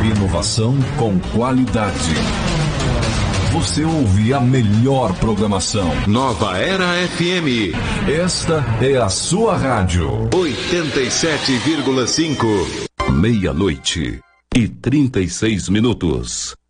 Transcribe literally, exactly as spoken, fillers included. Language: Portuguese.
Inovação com qualidade. Você ouve a melhor programação. Nova Era F M. Esta é a sua rádio. oitenta e sete vírgula cinco. Meia-noite e trinta e seis minutos.